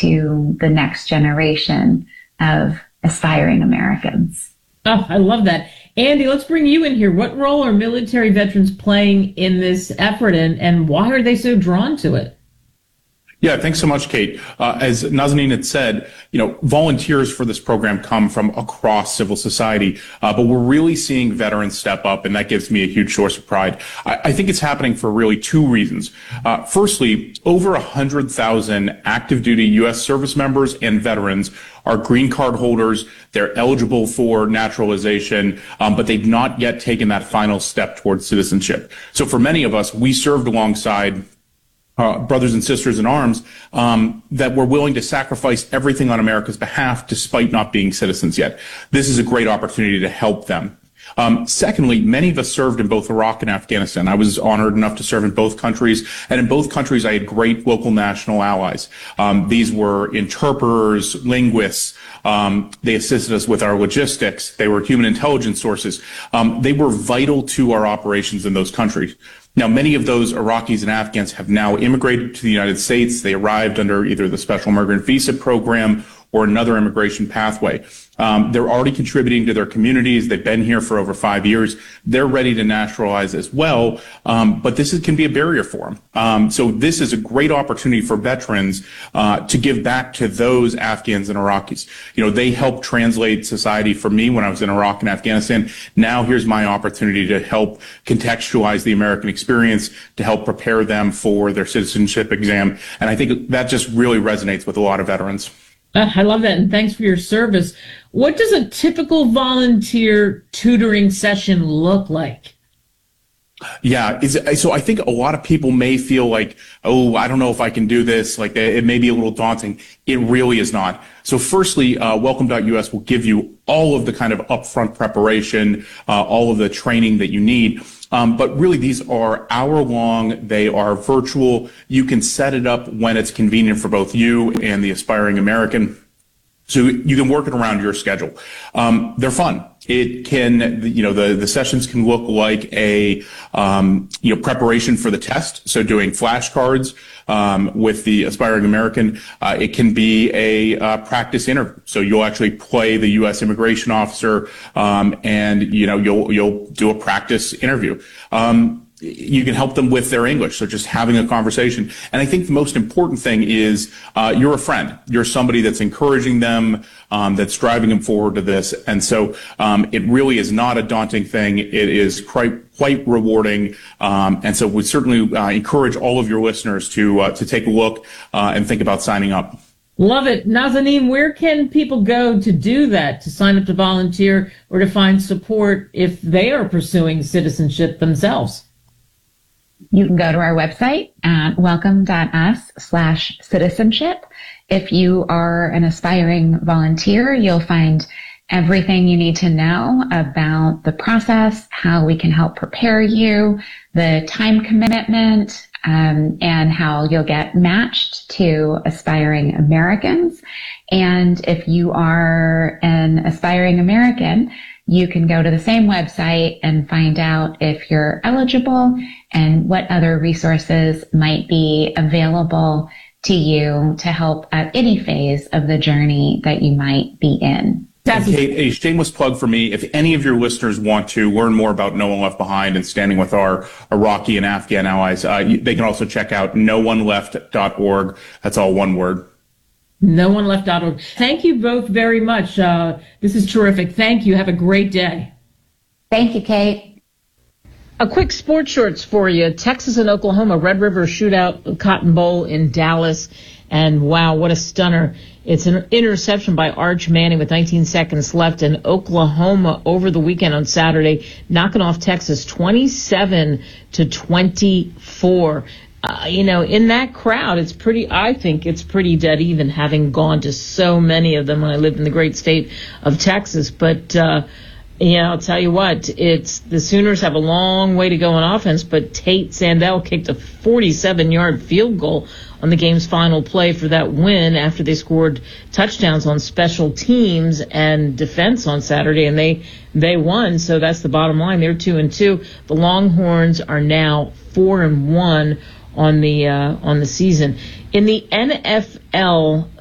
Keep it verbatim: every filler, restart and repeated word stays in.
to the next generation of aspiring Americans. Oh, I love that. Andy, let's bring you in here. What role are military veterans playing in this effort, and, and why are they so drawn to it? Yeah, thanks so much, Kate. Uh, as Nazanin had said, you know, volunteers for this program come from across civil society, uh, but we're really seeing veterans step up, and that gives me a huge source of pride. I, I think it's happening for really two reasons. Uh, firstly, over one hundred thousand active duty U S service members and veterans are green card holders. They're eligible for naturalization, um, but they've not yet taken that final step towards citizenship. So for many of us, we served alongside Uh, brothers and sisters in arms um, that were willing to sacrifice everything on America's behalf despite not being citizens yet. This is a great opportunity to help them. Um, secondly, many of us served in both Iraq and Afghanistan. I was honored enough to serve in both countries, and in both countries I had great local national allies. Um, these were interpreters, linguists. Um, they assisted us with our logistics. They were human intelligence sources. Um, they were vital to our operations in those countries. Now, many of those Iraqis and Afghans have now immigrated to the United States. They arrived under either the Special Immigrant Visa Program or another immigration pathway. Um, they're already contributing to their communities. They've been here for over five years. They're ready to naturalize as well, um, but this is, can be a barrier for them. Um, so this is a great opportunity for veterans uh, to give back to those Afghans and Iraqis. You know, they helped translate society for me when I was in Iraq and Afghanistan. Now here's my opportunity to help contextualize the American experience, to help prepare them for their citizenship exam. And I think that just really resonates with a lot of veterans. Uh, I love that, and thanks for your service. What does a typical volunteer tutoring session look like? Yeah, is it, so I think a lot of people may feel like, oh, I don't know if I can do this. Like, it may be a little daunting. It really is not. So firstly, uh, welcome dot U S will give you all of the kind of upfront preparation, uh, all of the training that you need. Um, but really, these are hour-long. They are virtual. You can set it up when it's convenient for both you and the aspiring American. So you can work it around your schedule. Um, they're fun. It can, you know, the, the sessions can look like a, um, you know, preparation for the test. So doing flashcards, um, with the aspiring American. Uh, it can be a, uh, practice interview. So you'll actually play the U S immigration officer, um, and, you know, you'll, you'll do a practice interview. Um, You can help them with their English, so just having a conversation. And I think the most important thing is uh, you're a friend. You're somebody that's encouraging them, um, that's driving them forward to this. And so um, it really is not a daunting thing. It is quite quite rewarding. Um, and so we certainly uh, encourage all of your listeners to uh, to take a look uh, and think about signing up. Love it. Nazanin, where can people go to do that, to sign up to volunteer or to find support if they are pursuing citizenship themselves? You can go to our website at welcome dot us slash citizenship. If you are an aspiring volunteer, you'll find everything you need to know about the process, how we can help prepare you, the time commitment, um, and how you'll get matched to aspiring Americans. And if you are an aspiring American, you can go to the same website and find out if you're eligible and what other resources might be available to you to help at any phase of the journey that you might be in. And Kate, a shameless plug for me. If any of your listeners want to learn more about No One Left Behind and standing with our Iraqi and Afghan allies, uh, they can also check out no one left dot org. That's all one word. no one left dot org. Thank you both very much. Uh, this is terrific. Thank you. Have a great day. Thank you, Kate. A quick sports shorts for you. Texas and Oklahoma, Red River Shootout Cotton Bowl in Dallas. And wow, what a stunner. It's an interception by Arch Manning with nineteen seconds left. And Oklahoma over the weekend on Saturday, knocking off Texas twenty-seven to twenty-four. Uh, you know, in that crowd, it's pretty, I think it's pretty dead even, having gone to so many of them when I lived in the great state of Texas. But, uh, yeah, I'll tell you what, it's the Sooners have a long way to go on offense, but Tate Sandell kicked a forty-seven-yard field goal on the game's final play for that win after they scored touchdowns on special teams and defense on Saturday, and they they won. So that's the bottom line. They're two and two. The Longhorns are now four and one on the uh, on the season. In the N F L,